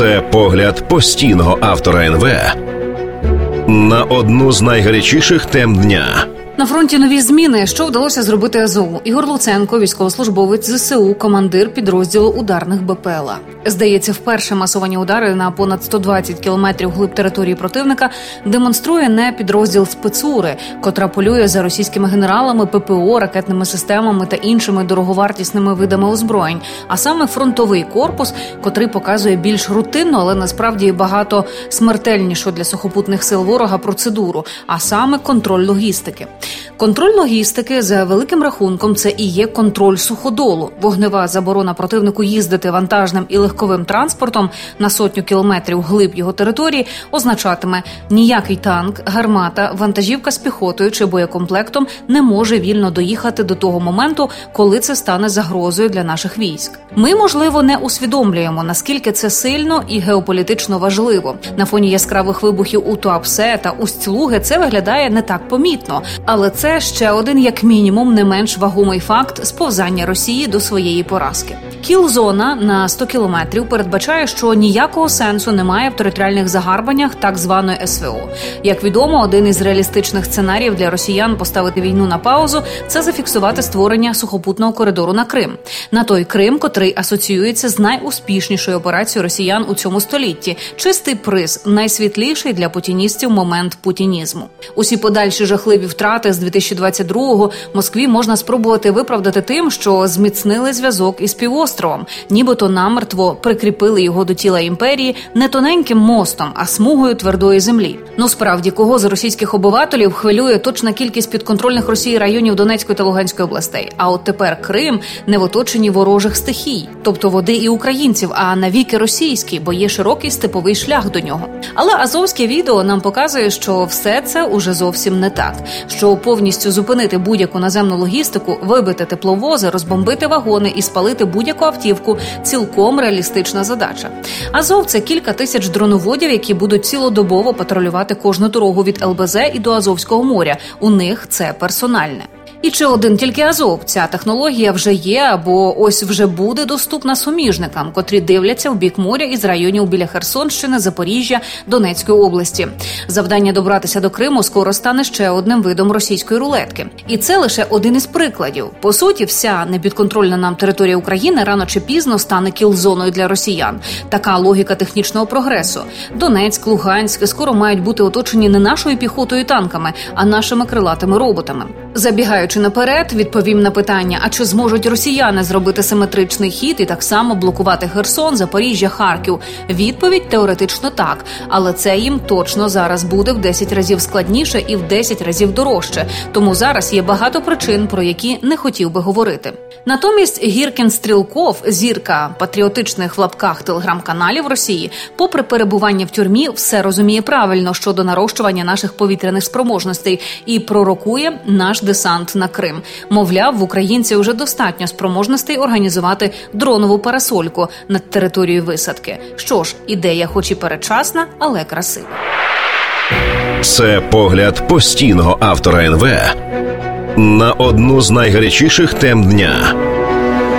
Це погляд постійного автора НВ на одну з найгарячіших тем дня. На фронті нові зміни. Що вдалося зробити Азову? Ігор Луценко, військовослужбовець ЗСУ, командир підрозділу ударних БПЛА. Здається, вперше масовані удари на понад 120 кілометрів глиб території противника демонструє не підрозділ спецури, котра полює за російськими генералами, ППО, ракетними системами та іншими дороговартісними видами озброєнь, а саме фронтовий корпус, котрий показує більш рутинну, але насправді багато смертельнішу для сухопутних сил ворога процедуру, а саме контроль логістики. Контроль логістики, за великим рахунком, це і є контроль суходолу. Вогнева заборона противнику їздити вантажним і легковим транспортом на сотню кілометрів глиб його території означатиме: ніякий танк, гармата, вантажівка з піхотою чи боєкомплектом не може вільно доїхати до того моменту, коли це стане загрозою для наших військ. Ми, можливо, не усвідомлюємо, наскільки це сильно і геополітично важливо. На фоні яскравих вибухів у Туапсе та Усть-Луги це виглядає не так помітно. Але це ще один, як мінімум, не менш вагомий факт сповзання Росії до своєї поразки. Кіл-зона на 100 кілометрів передбачає, що ніякого сенсу немає в територіальних загарбаннях так званої СВО. Як відомо, один із реалістичних сценаріїв для росіян поставити війну на паузу – це зафіксувати створення сухопутного коридору на Крим. На той Крим, котрий асоціюється з найуспішнішою операцією росіян у цьому столітті. Чистий приз – найсвітліший для путіністів момент путінізму. Усі подальші жахливі втрати з 2022-го Москві можна спробувати виправдати тим, що зміцнили зв'язок із півостровом, нібито намертво прикріпили його до тіла імперії не тоненьким мостом, а смугою твердої землі. Ну справді, кого з російських обивателів хвилює точна кількість підконтрольних Росії районів Донецької та Луганської областей. А от тепер Крим не в оточенні ворожих стихій, тобто води і українців, а навіки російський, бо є широкий степовий шлях до нього. Але азовське відео нам показує, що все це уже зовсім не так. Що повністю зупинити будь-яку наземну логістику, вибити тепловози, розбомбити вагони і спалити будь-яку автівку – цілком реалістична задача. Азов – це кілька тисяч дроноводів, які будуть цілодобово патрулювати кожну дорогу від ЛБЗ і до Азовського моря. У них це персональне. І чи один тільки Азов? Ця технологія вже є або ось вже буде доступна суміжникам, котрі дивляться в бік моря із районів біля Херсонщини, Запоріжжя, Донецької області. Завдання добратися до Криму скоро стане ще одним видом російської рулетки. І це лише один із прикладів. По суті, вся непідконтрольна нам територія України рано чи пізно стане кіл-зоною для росіян. Така логіка технічного прогресу. Донецьк, Луганськ скоро мають бути оточені не нашою піхотою і танками, а нашими крилатими роботами. Забігаючи наперед, відповім на питання, а чи зможуть росіяни зробити симетричний хід і так само блокувати Херсон, Запоріжжя, Харків? Відповідь теоретично так, але це їм точно зараз буде в 10 разів складніше і в 10 разів дорожче. Тому зараз є багато причин, про які не хотів би говорити. Натомість Гіркін Стрілков, зірка патріотичних в лапках телеграм-каналів Росії, попри перебування в тюрмі, все розуміє правильно щодо нарощування наших повітряних спроможностей і пророкує наш десант на Крим. Мовляв, в українців вже достатньо спроможностей організувати дронову парасольку над територією висадки. Що ж, ідея хоч і передчасна, але красива. Це погляд постійного автора НВ на одну з найгарячіших тем дня.